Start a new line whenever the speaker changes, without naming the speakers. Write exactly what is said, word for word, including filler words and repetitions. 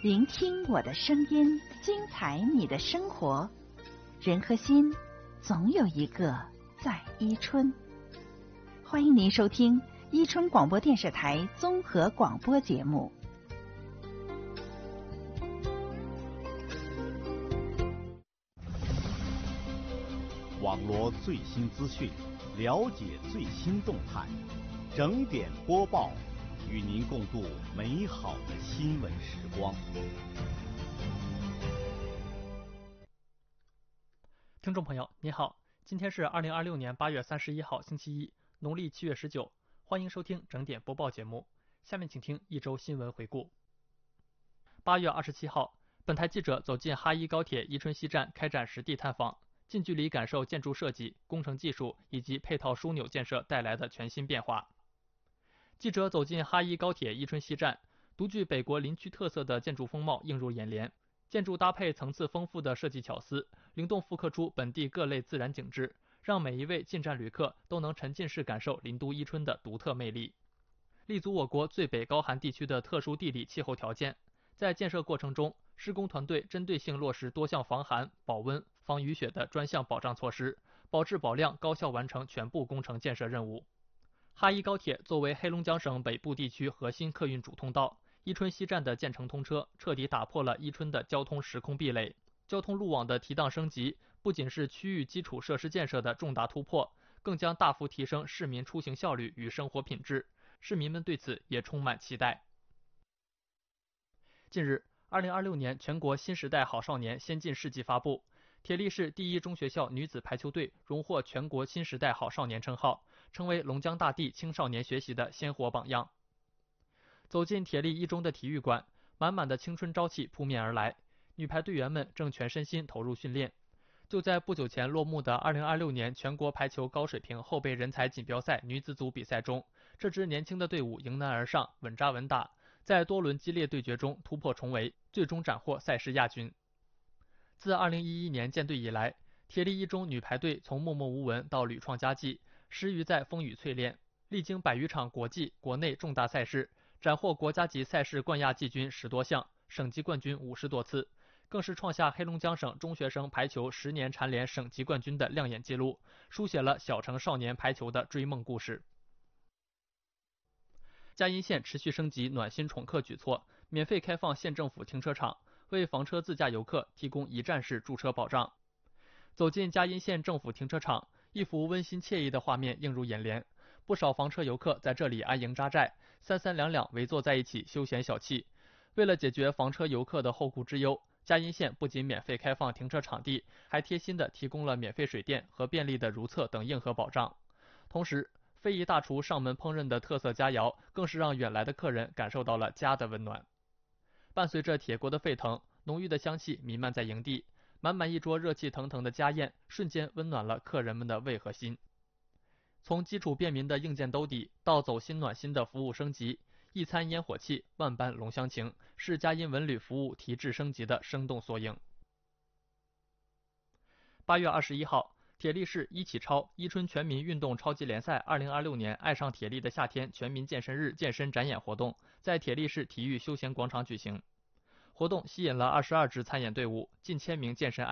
聆听我的声音，精彩你的生活。人和心，总有一个在伊春。欢迎您收听伊春广播电视台综合广播节目。
网罗最新资讯，了解最新动态，整点播报，与您共度美好的新闻时光。
听众朋友，你好，今天是二零二六年八月三十一号，星期一，农历七月十九，欢迎收听整点播报节目。下面请听一周新闻回顾。八月二十七号，本台记者走进哈伊高铁伊春西站开展实地探访，近距离感受建筑设计、工程技术以及配套枢纽建设带来的全新变化。记者走进哈伊高铁伊春西站，独具北国林区特色的建筑风貌映入眼帘，建筑搭配层次丰富的设计巧思，灵动复刻出本地各类自然景致，让每一位进站旅客都能沉浸式感受林都伊春的独特魅力。立足我国最北高寒地区的特殊地理气候条件，在建设过程中，施工团队针对性落实多项防寒、保温、防雨雪的专项保障措施，保质保量，高效完成全部工程建设任务。哈伊高铁作为黑龙江省北部地区核心客运主通道，伊春西站的建成通车，彻底打破了伊春的交通时空壁垒。交通路网的提档升级，不仅是区域基础设施建设的重大突破，更将大幅提升市民出行效率与生活品质。市民们对此也充满期待。近日，二零二六年全国新时代好少年先进事迹发布，铁力市第一中学校女子排球队荣获全国新时代好少年称号，成为龙江大地青少年学习的鲜活榜样。走进铁力一中的体育馆，满满的青春朝气扑面而来，女排队员们正全身心投入训练。就在不久前落幕的二零二六年全国排球高水平后备人才锦标赛女子组比赛中，这支年轻的队伍迎难而上，稳扎稳打，在多轮激烈对决中突破重围，最终斩获赛事亚军。自二零一一年建队以来，铁力一中女排队从默默无闻到屡创佳绩，始于在风雨淬炼，历经百余场国际、国内重大赛事，斩获国家级赛事冠亚季军十多项，省级冠军五十多次，更是创下黑龙江省中学生排球十年蝉联省级冠军的亮眼纪录，书写了小城少年排球的追梦故事。嘉荫县持续升级暖心宠客举措，免费开放县政府停车场，为房车自驾游客提供一站式驻车保障。走进嘉荫县政府停车场，一幅温馨惬意的画面映入眼帘，不少房车游客在这里安营扎寨，三三两两围坐在一起休闲小憩。为了解决房车游客的后顾之忧，嘉荫县不仅免费开放停车场地，还贴心地提供了免费水电和便利的如厕等硬核保障。同时，非遗大厨上门烹饪的特色佳肴，更是让远来的客人感受到了家的温暖。伴随着铁锅的沸腾，浓郁的香气弥漫在营地，满满一桌热气腾腾的家宴，瞬间温暖了客人们的胃和心。从基础便民的硬件兜底，到走心暖心的服务升级，一餐烟火气，万般浓乡情，是嘉荫文旅服务提质升级的生动缩影。八月二十一号，铁力市一起超伊春全民运动超级联赛二零二六年爱上铁力的夏天全民健身日健身展演活动在铁力市体育休闲广场举行。活动吸引了二十二支参演队伍，近千名健身爱